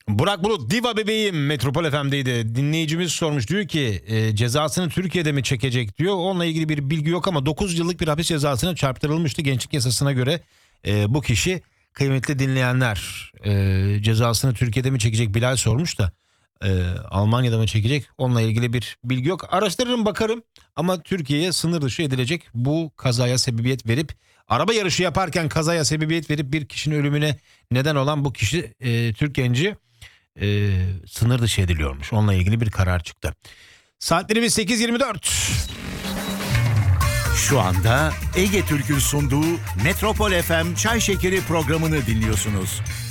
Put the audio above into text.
Burak Bulut, Diva Bebeğim Metropol FM'deydi. Dinleyicimiz sormuş, diyor ki cezasını Türkiye'de mi çekecek diyor. Onunla ilgili bir bilgi yok ama 9 yıllık bir hapis cezasına çarptırılmıştı gençlik yasasına göre. Bu kişi, kıymetli dinleyenler, cezasını Türkiye'de mi çekecek Bilal sormuş da Almanya'da mı çekecek, onunla ilgili bir bilgi yok. Araştırırım, bakarım ama Türkiye'ye sınır dışı edilecek, bu kazaya sebebiyet verip, araba yarışı yaparken kazaya sebebiyet verip bir kişinin ölümüne neden olan bu kişi, Türk genci, sınır dışı ediliyormuş. Onunla ilgili bir karar çıktı. Saatlerimiz 8.24. Şu anda Ege Türk'ün sunduğu Metropol FM Çay Şekeri programını dinliyorsunuz.